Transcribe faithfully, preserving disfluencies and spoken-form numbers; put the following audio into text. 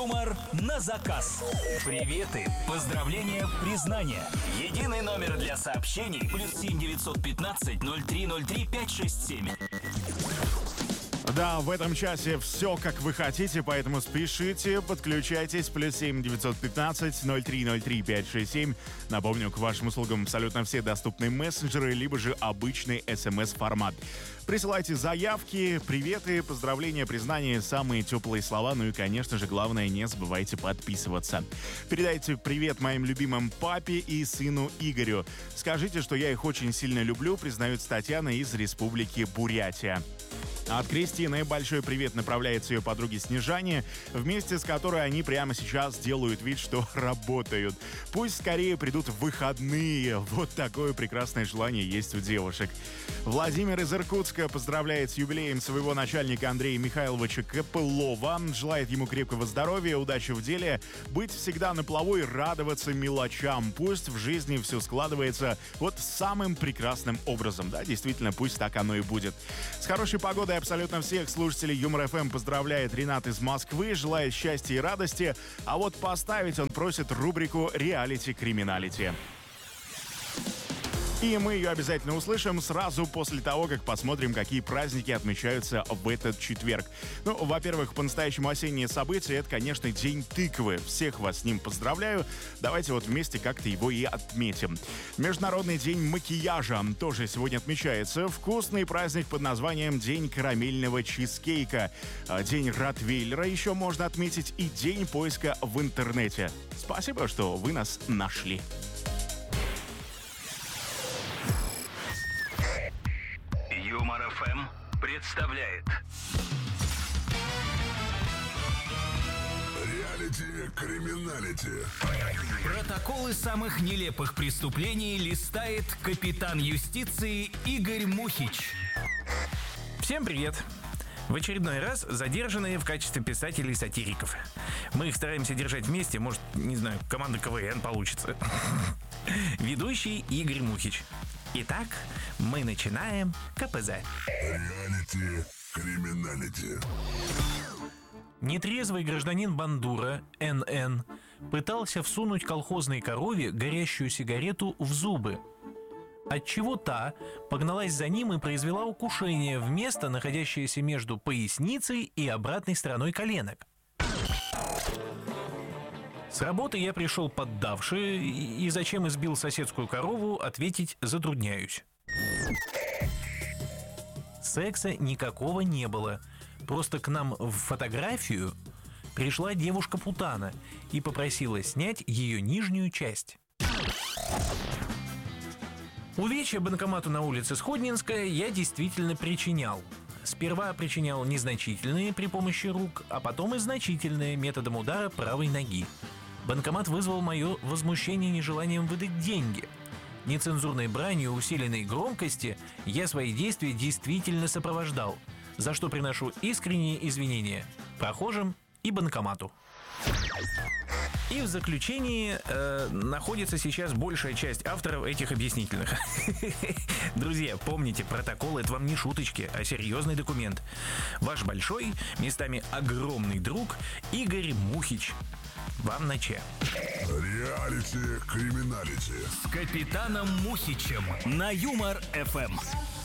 Юмор на заказ. Приветы, поздравления, признания. Единый номер для сообщений. Плюс семь девятьсот пятнадцать ноль три ноль три пять шесть семь. Да, в этом часе все как вы хотите, поэтому спешите, подключайтесь. Плюс семь девятьсот пятнадцать ноль три ноль три пять шесть семь. Напомню, к вашим услугам абсолютно все доступные мессенджеры, либо же обычный смс-формат. Присылайте заявки, приветы, поздравления, признания, самые теплые слова. Ну и, конечно же, главное, не забывайте подписываться. Передайте привет моим любимым папе и сыну Игорю. Скажите, что я их очень сильно люблю, признается Татьяна из Республики Бурятия. От Кристины большой привет направляется ее подруге Снежане, вместе с которой они прямо сейчас делают вид, что работают. Пусть скорее придут в выходные. Вот такое прекрасное желание есть у девушек. Владимир из Иркутска поздравляет с юбилеем своего начальника Андрея Михайловича Копылова. Желает ему крепкого здоровья, удачи в деле, быть всегда на плаву и радоваться мелочам. Пусть в жизни все складывается вот самым прекрасным образом. Да, действительно, пусть так оно и будет. С хорошей погодой абсолютно всех слушателей Юмор эф эм поздравляет Ренат из Москвы, желает счастья и радости, а вот поставить он просит рубрику «Реалити-криминалити». И мы ее обязательно услышим сразу после того, как посмотрим, какие праздники отмечаются в этот четверг. Ну, во-первых, по-настоящему осеннее событие — это, конечно, День тыквы. Всех вас с ним поздравляю. Давайте вот вместе как-то его и отметим. Международный день макияжа тоже сегодня отмечается. Вкусный праздник под названием День карамельного чизкейка. День Ротвейлера еще можно отметить и День поиска в интернете. Спасибо, что вы нас нашли. Юмор эф эм представляет Реалити-криминалити. протоколы самых нелепых преступлений листает капитан юстиции Игорь Мухич. Всем привет! В очередной раз задержанные в качестве писателей-сатириков. Мы их стараемся держать вместе, может, не знаю, команда ка вэ эн получится. Ведущий Игорь Мухич. Итак, мы начинаем ка пэ зэ. Реалити-криминалити. Нетрезвый гражданин Бандура, эн эн, пытался всунуть колхозной корове горящую сигарету в зубы. Отчего та погналась за ним и произвела укушение в место, находящееся между поясницей и обратной стороной коленок. С работы я пришел поддавший, и зачем избил соседскую корову, ответить затрудняюсь. Секса никакого не было. Просто к нам в фотографию пришла девушка-путана и попросила снять ее нижнюю часть. Увечья банкомату на улице Сходнинская я действительно причинял. Сперва причинял незначительные при помощи рук, а потом и значительные методом удара правой ноги. Банкомат вызвал мое возмущение нежеланием выдать деньги. Нецензурной бранью усиленной громкости я свои действия действительно сопровождал, за что приношу искренние извинения прохожим и банкомату. И в заключении э, находится сейчас большая часть авторов этих объяснительных. Друзья, помните, протокол — это вам не шуточки, а серьезный документ. Ваш большой, местами огромный друг Игорь Мухич. Вам на че. Реалити-криминалити. с капитаном Мухичем на Юмор эф эм.